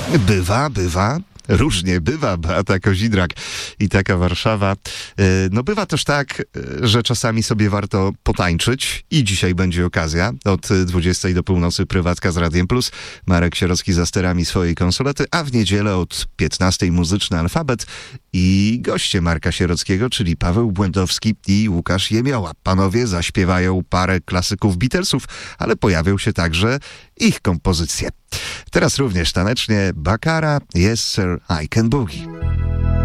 Bywa. Różnie bywa, Beata Kozidrak i taka Warszawa. No bywa też tak, że czasami sobie warto potańczyć i dzisiaj będzie okazja. Od 20 do północy prywatka z Radiem Plus. Marek Sierocki za sterami swojej konsolety, a w niedzielę od 15 muzyczny alfabet i goście Marka Sierockiego, czyli Paweł Błędowski i Łukasz Jemioła. Panowie zaśpiewają parę klasyków Beatlesów, ale pojawią się także ich kompozycje. Teraz również tanecznie Baccara, Yes Sir, I Can Boogie.